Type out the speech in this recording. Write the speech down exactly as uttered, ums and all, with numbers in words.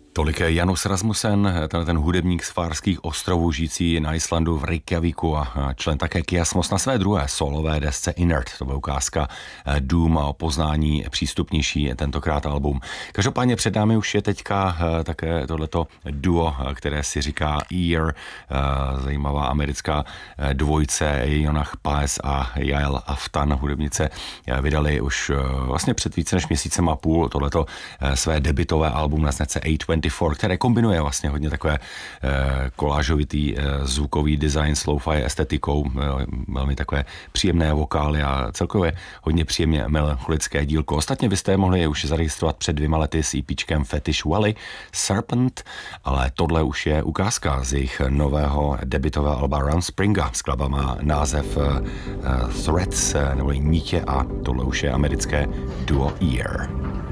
Tolik je Janus Rasmussen, ten, ten hudebník z Fárských ostrovů, žijící na Islandu v Reykjavíku a člen také Kiasmos na své druhé solové desce Inert. To byla ukázka Doom a poznání přístupnější tentokrát album. Každopádně před námi už je teďka také tohleto duo, které si říká Ear, zajímavá americká dvojice Jonach Paes a Yael Aftan, hudebnice, vydali už vlastně před více než měsícem a půl tohleto své debutové album na značce A dvacet čtyři, které kombinuje vlastně hodně takové eh, kolážovitý eh, zvukový design s lo-fi estetikou, eh, velmi takové příjemné vokály a celkově hodně příjemně melancholické dílko. Ostatně byste mohli už zaregistrovat před dvěma lety s EPčkem Fetish Valley Serpent, ale tohle už je ukázka z jejich nového debutového alba Run Springa. Skladba má název eh, Threads, nebo nítě, a tohle už je americké duo Ear.